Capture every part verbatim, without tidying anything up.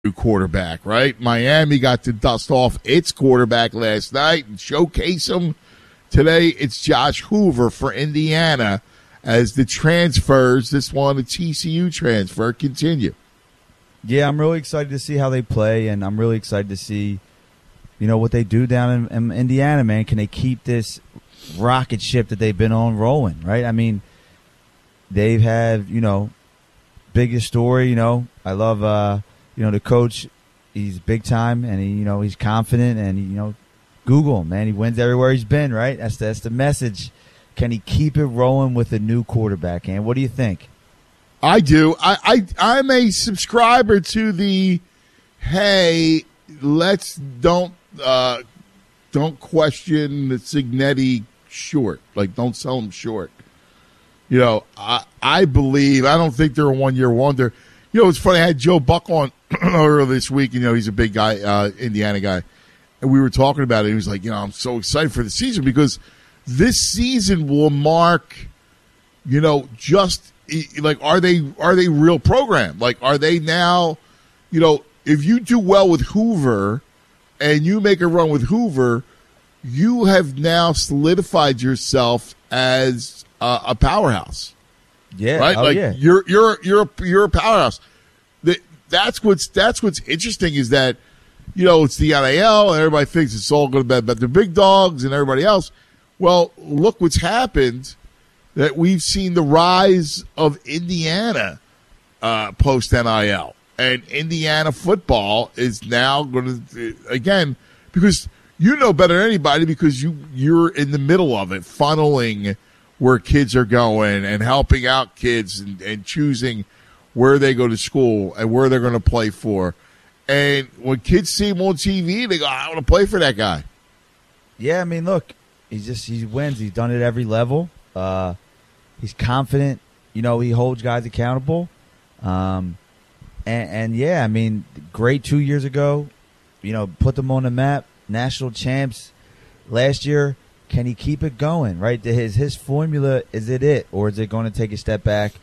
quarterback, right? Miami got to dust off its quarterback last night and showcase him. Today, it's Josh Hoover for Indiana as the transfers, this one, a T C U transfer, continue. Yeah, I'm really excited to see how they play, and I'm really excited to see, you know, what they do down in, in Indiana, man. Can they keep this rocket ship that they've been on rolling, right? I mean, they've had, you know, biggest story, you know, I love, uh, you know, the coach, he's big time, and he, you know, he's confident, and he, you know, Google him, man. He wins everywhere he's been, right? That's the, that's the message. Can he keep it rolling with a new quarterback? And what do you think? I do. I, I I'm a subscriber to the hey, let's don't uh, don't question the Cignetti short. Like, don't sell him short. You know, I I believe I don't think they're a one year wonder. You know, it's funny. I had Joe Buck on earlier this week. You know, he's a big guy, uh, Indiana guy, and we were talking about it. He was like, you know, I'm so excited for the season because this season will mark, you know, just like are they are they real program? Like, are they now, you know, if you do well with Hoover and you make a run with Hoover, you have now solidified yourself as uh, a powerhouse. Yeah, right. oh, like yeah. you're you're you're a, you're a powerhouse. That that's what's that's what's interesting is that, you know, it's the N I L and everybody thinks it's all going to be about the big dogs and everybody else. Well, look what's happened. That we've seen the rise of Indiana uh, post N I L, and Indiana football is now going to again because you know better than anybody because you you're in the middle of it, funneling where kids are going and helping out kids and, and choosing where they go to school and where they're going to play for. And when kids see him on T V, they go, I want to play for that guy. Yeah, I mean, look, he just he wins. He's done it at every level. Uh, he's confident. You know, he holds guys accountable. Um, and, and, yeah, I mean, great two years ago. You know, put them on the map. National champs last year. Can he keep it going, right? His his formula, is it it, or is it going to take a step back?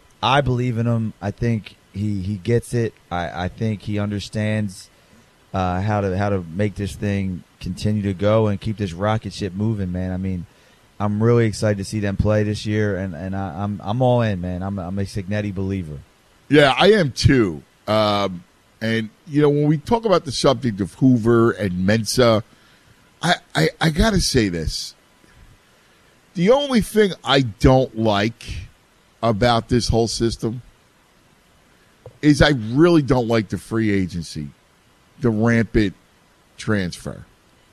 I believe in him. I think he, he gets it. I, I think he understands uh, how to how to make this thing continue to go and keep this rocket ship moving, man. I mean, I'm really excited to see them play this year, and, and I, I'm I'm all in, man. I'm I'm a Cignetti believer. Yeah, I am too. Um, and you know, when we talk about the subject of Hoover and Mensa, I, I, I got to say this. The only thing I don't like about this whole system is I really don't like the free agency, the rampant transfer.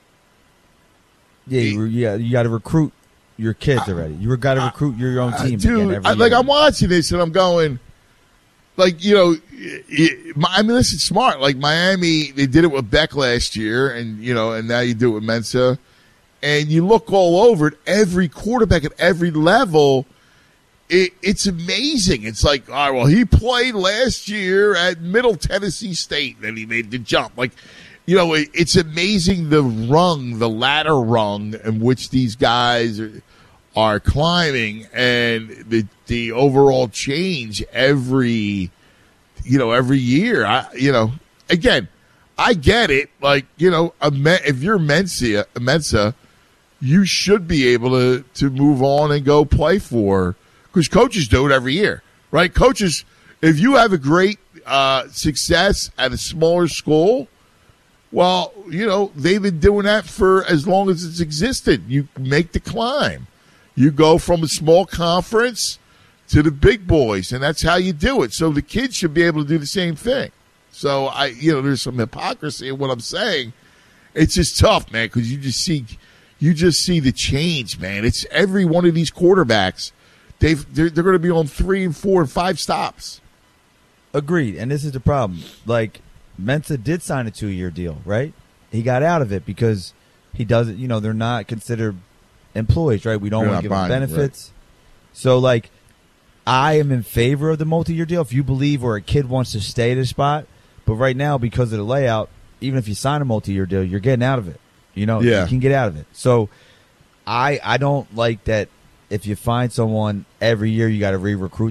Yeah, you, yeah, you got to recruit your kids already. You got to recruit your own team. Dude, again every I, like year. I'm watching this and I'm going, like, you know, it, I mean, this is smart. Like Miami, they did it with Beck last year, and you know, and now you do it with Mensa, and you look all over it. Every quarterback at every level, it, it's amazing. It's like, all right, well, he played last year at Middle Tennessee State, and he made the jump. Like, you know, it, it's amazing the rung, the ladder rung in which these guys are, are climbing, and the the overall change every, you know, every year. I, you know, again, I get it. Like, you know, a, if you're Mensa, Mensa, you should be able to to move on and go play for, because coaches do it every year, right? Coaches, if you have a great uh, success at a smaller school, well, you know, they've been doing that for as long as it's existed. You make the climb. You go from a small conference to the big boys, and that's how you do it. So the kids should be able to do the same thing. So, I, you know, there's some hypocrisy in what I'm saying. It's just tough, man, because you just see you just see the change, man. It's every one of these quarterbacks, they've, they're, they're going to be on three and four and five stops. Agreed, and this is the problem. Like, Mensa did sign a two-year deal, right? He got out of it because he doesn't, you know, they're not considered employees, right? We don't You're want to give buying, them benefits. Right. So, like, I am in favor of the multi-year deal if you believe or a kid wants to stay at a spot. But right now, because of the layout, even if you sign a multi-year deal, you're getting out of it. You know, yeah. you can get out of it. So I I don't like that if you find someone every year, you got to re-recruit them.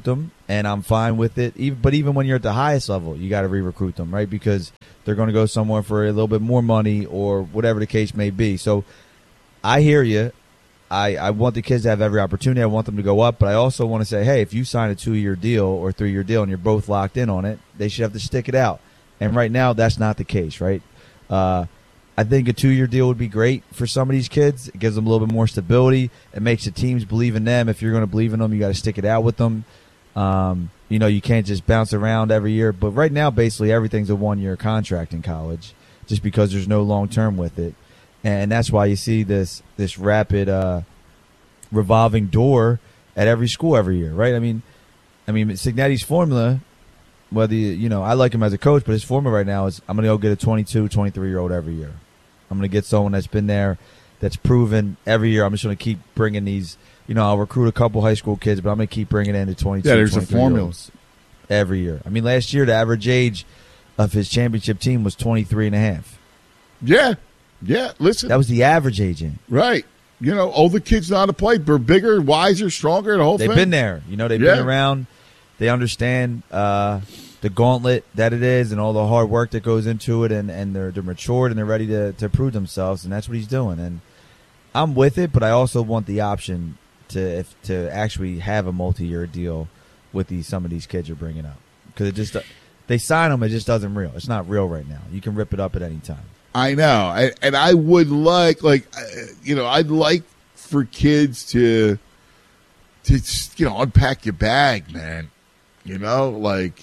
and I'm fine with it. Even, but even when you're at the highest level, you got to re-recruit them, right? Because they're going to go somewhere for a little bit more money or whatever the case may be. So I hear you. I, I want the kids to have every opportunity. I want them to go up, but I also want to say, hey, if you sign a two-year deal or three-year deal and you're both locked in on it, they should have to stick it out. And right now, that's not the case, right? Uh, I think a two-year deal would be great for some of these kids. It gives them a little bit more stability. It makes the teams believe in them. If you're going to believe in them, you got to stick it out with them. Um, you know, you can't just bounce around every year. But right now, basically, everything's a one-year contract in college just because there's no long-term with it. And that's why you see this this rapid uh, revolving door at every school every year, right? I mean, I mean, Cignetti's formula, whether you, you know, I like him as a coach, but his formula right now is I'm going to go get a twenty-two, twenty-three-year-old every year. I'm going to get someone that's been there, that's proven every year. I'm just going to keep bringing these, you know, I'll recruit a couple high school kids, but I'm going to keep bringing in the twenty-two, yeah, there's a formula every year. I mean, last year, the average age of his championship team was twenty-three and a half. Yeah. Yeah, listen. That was the average agent. Right. You know, older kids know how to play. They're bigger, wiser, stronger, the whole they've thing. They've been there. You know, they've yeah. been around. They understand uh, the gauntlet that it is and all the hard work that goes into it, and, and they're, they're matured and they're ready to, to prove themselves, and that's what he's doing. And I'm with it, but I also want the option to if, to actually have a multi-year deal with these some of these kids you're bringing up. Because it just they sign them, it just doesn't real. It's not real right now. You can rip it up at any time. I know, I, and I would like, like, you know, I'd like for kids to, to, you know, unpack your bag, man. You know, like,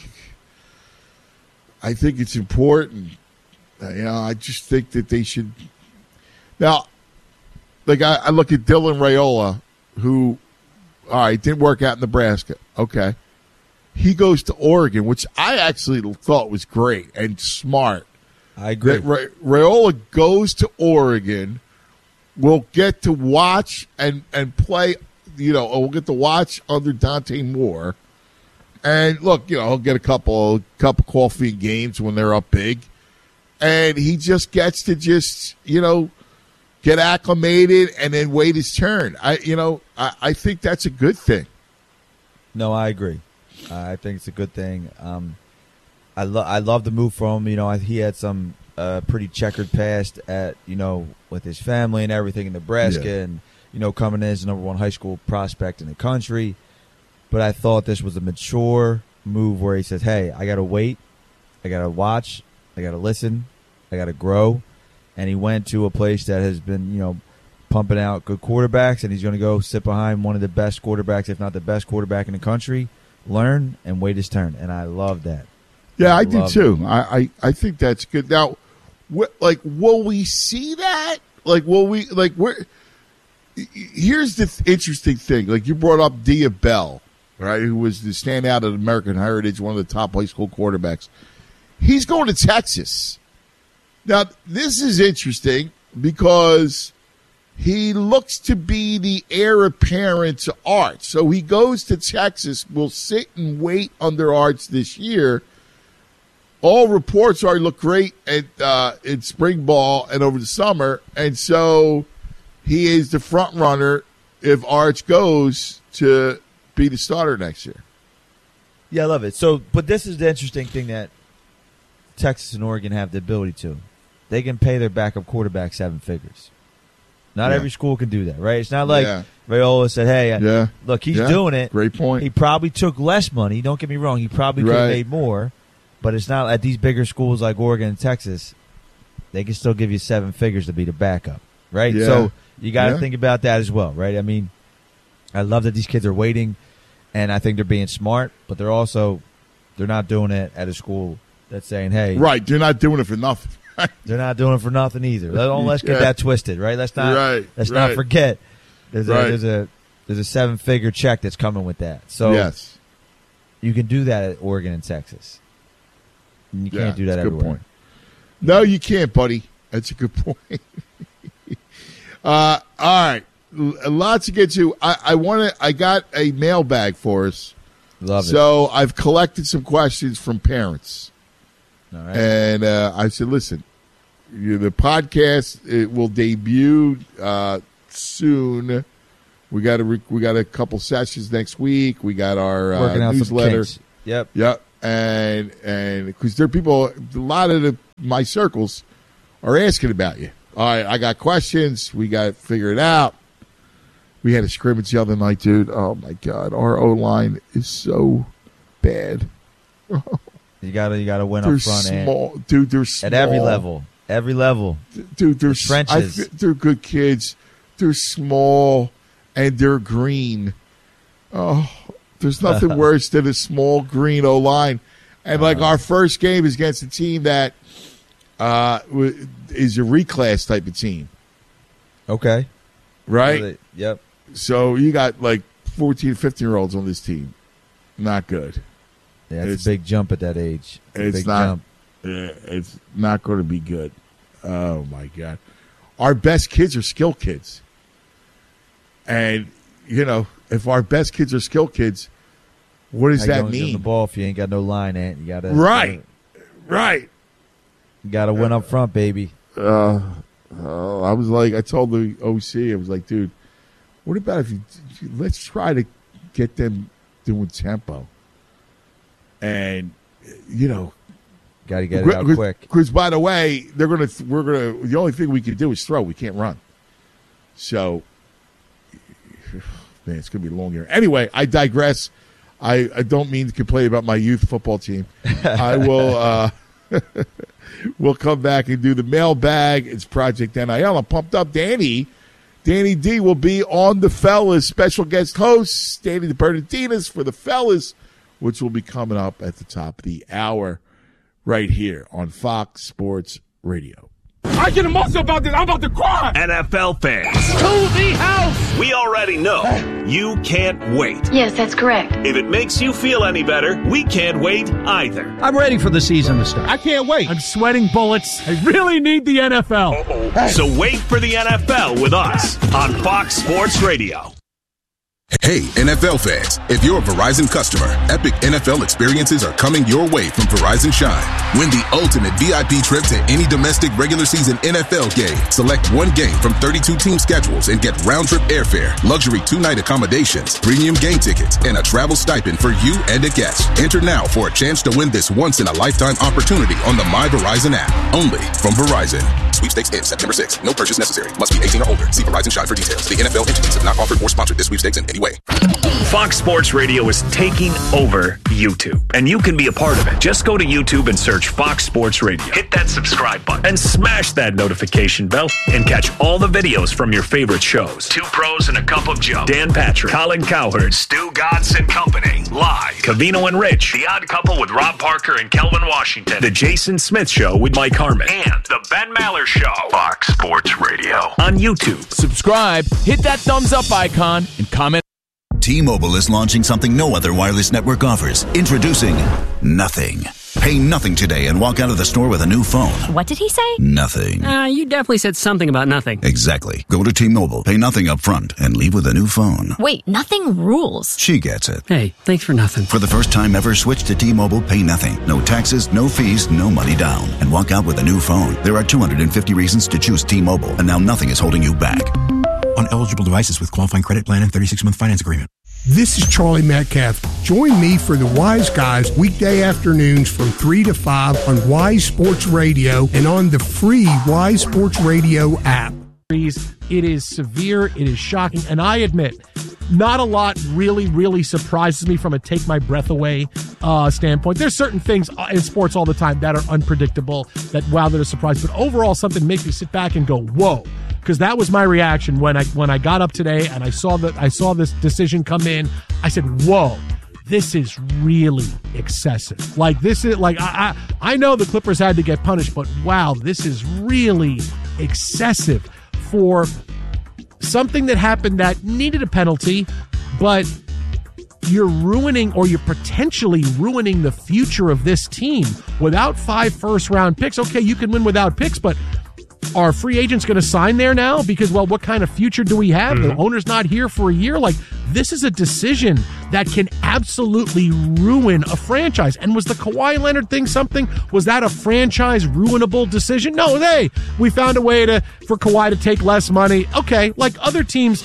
I think it's important. You know, I just think that they should. Now, like, I, I look at Dylan Raiola, who, all right, didn't work out in Nebraska. Okay, he goes to Oregon, which I actually thought was great and smart. I agree. Ra- Raiola goes to Oregon. We'll get to watch and, and play, you know, we'll get to watch under Dante Moore. And look, you know, he'll get a couple couple coffee games when they're up big. And he just gets to just, you know, get acclimated and then wait his turn. I you know, I, I think that's a good thing. No, I agree. I think it's a good thing. Um I love I love the move for him. You know, he had some uh, pretty checkered past at you know with his family and everything in Nebraska, yeah. and you know coming in as the number one high school prospect in the country. But I thought this was a mature move where he says, "Hey, I got to wait, I got to watch, I got to listen, I got to grow," and he went to a place that has been you know pumping out good quarterbacks, and he's going to go sit behind one of the best quarterbacks, if not the best quarterback in the country, learn and wait his turn, and I love that. Yeah, I, I do too. I, I, I think that's good. Now, wh- like, will we see that? Like, will we, like, where? Here's the th- interesting thing. Like, you brought up Dia Bell, right, who was the standout at American Heritage, one of the top high school quarterbacks. He's going to Texas. Now, this is interesting because he looks to be the heir apparent to Arch. So he goes to Texas, will sit and wait under Arch this year. All reports are look great at uh, in spring ball and over the summer, and so he is the front runner if Arch goes to be the starter next year. Yeah, I love it. So, but this is the interesting thing that Texas and Oregon have the ability to. They can pay their backup quarterback seven figures. Not yeah. every school can do that, right? It's not like yeah. Raiola said, hey, yeah. look, he's yeah. doing it. Great point. He probably took less money. Don't get me wrong. He probably could have right. made more. But it's not at these bigger schools like Oregon and Texas. They can still give you seven figures to be the backup, right? Yeah. So you got to yeah. think about that as well, right? I mean, I love that these kids are waiting, and I think they're being smart, but they're also they're not doing it at a school that's saying, hey. Right, they're not doing it for nothing. They're not doing it for nothing either. Don't let's get yeah. that twisted, right? Let's not right. let's right. not forget there's right. a there's a there's a seven figure check that's coming with that. So yes. you can do that at Oregon and Texas. You yeah, can't do that everywhere. Good point. No, you can't, buddy. That's a good point. uh, all right, lots to get to. I, I want to. I got a mailbag for us. Love it. So I've collected some questions from parents. All right. And uh, I said, listen, you, the podcast it will debut uh, soon We got a we got a couple sessions next week. We got our Working uh, out newsletter. Some kinks. Yep. Yep. And and because there are people, a lot of the, my circles are asking about you. All right, I got questions. We got to figure it out. We had a scrimmage the other night, dude. Oh my God, our O line is so bad. You gotta you gotta win they're up front, small, and dude. They're small. at every level, every level. Dude, they're The trenches. I, they're good kids. They're small and they're green. Oh, there's nothing worse than a small green O line. And like Uh-huh. our first game is against a team that uh, w- is a reclass type of team, Okay. right? So they- yep. So you got like fourteen, fifteen year olds on this team. Not good. Yeah, it's, It's- a big jump at that age. It's, a It's big not. jump. uh, It's not going to be good. Oh my God, our best kids are skill kids, and you know if our best kids are skill kids, what does How you that gonna give them mean? the ball if you ain't got no line, Ant? You gotta Right, right. You gotta win up front, baby. Uh, uh, I was like, I told the O C, I was like, dude, what about if you let's try to get them doing tempo, and you know. Got to get it out quick. Because, by the way, they're gonna. We're gonna. The only thing we can do is throw. We can't run. So, man, it's gonna be a long year. Anyway, I digress. I, I don't mean to complain about my youth football team. I will. Uh, we'll come back and do the mailbag. It's Project N I L. I'm pumped up. Danny, Danny D will be on the Fellas special guest host. Danny the Bernardinas for the Fellas, which will be coming up at the top of the hour. Right here on Fox Sports Radio. I get emotional about this. I'm about to cry. N F L fans, To the house. we already know you can't wait. Yes, that's correct. If it makes you feel any better, we can't wait either. I'm ready for the season to start. I can't wait. I'm sweating bullets. I really need the N F L. So wait for the N F L with us on Fox Sports Radio. Hey, N F L fans, if you're a Verizon customer, epic N F L experiences are coming your way from Verizon Shine. Win the ultimate V I P trip to any domestic regular season N F L game. Select one game from thirty-two team schedules and get round-trip airfare, luxury two-night accommodations, premium game tickets, and a travel stipend for you and a guest. Enter now for a chance to win this once-in-a-lifetime opportunity on the My Verizon app. Only from Verizon. Sweepstakes ends September sixth. No purchase necessary. Must be eighteen or older. See Verizon Shine for details. The N F L entities have not offered or sponsored this sweepstakes in any way. Fox Sports Radio is taking over YouTube, and you can be a part of it. Just go to YouTube and search Fox Sports Radio. Hit that subscribe button and smash that notification bell and catch all the videos from your favorite shows. Two Pros and a Cup of Joe. Dan Patrick, Colin Cowherd, Stu Godson and Company. Live. Cavino and Rich. The Odd Couple with Rob Parker and Kelvin Washington. The Jason Smith Show with Mike Harmon. And The Ben Maller Show. Fox Sports Radio. On YouTube. Subscribe, hit that thumbs up icon, and comment. T-Mobile is launching something no other wireless network offers. Introducing Nothing. Pay nothing today and walk out of the store with a new phone. What did he say? Nothing. Uh, you definitely said something about nothing. Exactly. Go to T-Mobile, pay nothing up front, and leave with a new phone. Wait, nothing rules. She gets it. Hey, thanks for nothing. For the first time ever, switch to T-Mobile, pay nothing. No taxes, no fees, no money down. And walk out with a new phone. There are two hundred fifty reasons to choose T-Mobile, and now nothing is holding you back. On eligible devices with qualifying credit plan and thirty-six month finance agreement. This is Charlie Metcalf. Join me for the Wise Guys weekday afternoons from three to five on Wise Sports Radio and on the free Wise Sports Radio app. It is severe. It is shocking. And I admit, not a lot really, really surprises me from a take my breath away uh, standpoint. There's certain things in sports all the time that are unpredictable, that, wow, that are surprising. But overall, something makes me sit back and go, whoa. Because that was my reaction when I when I got up today and I saw that I saw this decision come in. I said, "Whoa, this is really excessive." Like this is like I I, I know the Clippers had to get punished, but wow, this is really excessive for something that happened that needed a penalty, but you're ruining or you're potentially ruining the future of this team without five first round picks. Okay, you can win without picks, but are free agents going to sign there now? Because, well, what kind of future do we have? Mm-hmm. The owner's not here for a year. Like, this is a decision that can absolutely ruin a franchise. And was the Kawhi Leonard thing something? Was that a franchise ruinable decision? No, hey, we found a way to for Kawhi to take less money. Okay, like other teams,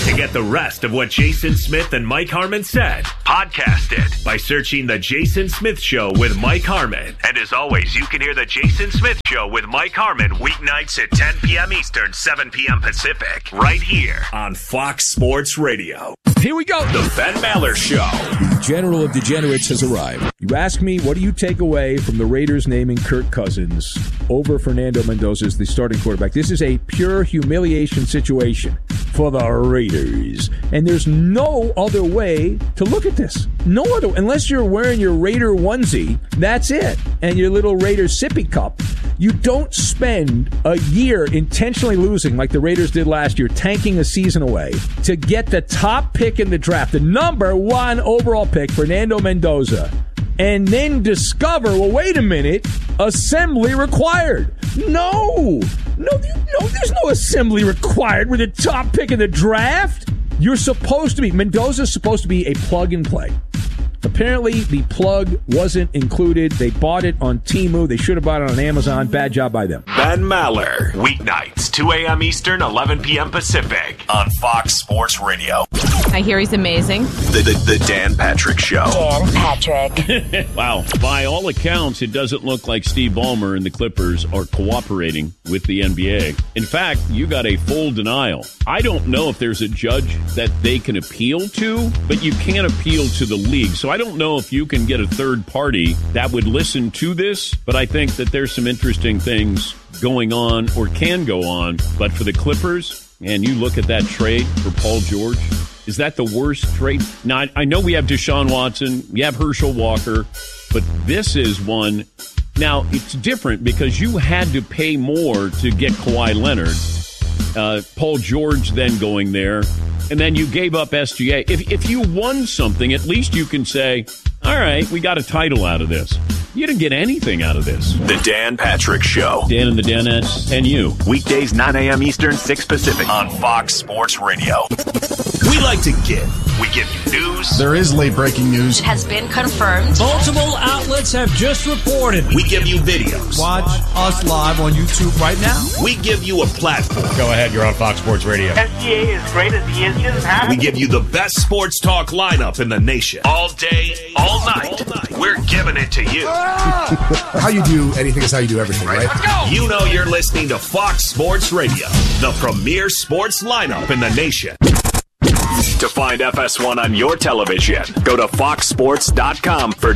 To get the rest of what Jason Smith and Mike Harmon said, podcast it by searching The Jason Smith Show with Mike Harmon. And as always, you can hear The Jason Smith Show with Mike Harmon weeknights at ten p.m. Eastern, seven p.m. Pacific, right here on Fox Sports Radio. Here we go. The Ben Maller Show. The General of Degenerates has arrived. You ask me, what do you take away from the Raiders naming Kirk Cousins over Fernando Mendoza as the starting quarterback? This is a pure humiliation situation for the Raiders. And there's no other way to look at this. No other, unless you're wearing your Raider onesie, that's it. And your little Raider sippy cup. You don't spend a year intentionally losing like the Raiders did last year, tanking a season away, to get the top pick in the draft, the number one overall pick, Fernando Mendoza, and then discover, well, wait a minute, assembly required. No, no, no, there's no assembly required with the top pick in the draft. You're supposed to be, Mendoza's supposed to be a plug and play. Apparently, the plug wasn't included. They bought it on Temu. They should have bought it on Amazon. Bad job by them. Ben Maller, weeknights, two a.m. Eastern, eleven p.m. Pacific, on Fox Sports Radio. I hear he's amazing. The, the, the Dan Patrick Show. Dan Patrick. Wow. By all accounts, it doesn't look like Steve Ballmer and the Clippers are cooperating with the N B A. In fact, you got a full denial. I don't know if there's a judge that they can appeal to, but you can't appeal to the league. So I don't know if you can get a third party that would listen to this, but I think that there's some interesting things going on or can go on. But for the Clippers, and you look at that trade for Paul George, is that the worst trade? Now, I, I know we have Deshaun Watson, we have Herschel Walker, but this is one. Now, it's different because you had to pay more to get Kawhi Leonard. Uh, Paul George then going there. And then you gave up S G A. If if you won something, at least you can say, all right, we got a title out of this. You didn't get anything out of this. The Dan Patrick Show. Dan and the Danettes and you. Weekdays, nine a.m. Eastern, six Pacific, on Fox Sports Radio. We like to give. We give you news. There is late breaking news. It has been confirmed. Multiple outlets have just reported. We give you videos. Watch us live on YouTube right now. We give you a platform. Go ahead, you're on Fox Sports Radio. S G A is great as he is. He doesn't have We give you the best sports talk lineup in the nation. All day, all night. All night. We're giving it to you. How you do anything is how you do everything, right? Let's go. You know you're listening to Fox Sports Radio, the premier sports lineup in the nation. To find F S one on your television, go to fox sports dot com for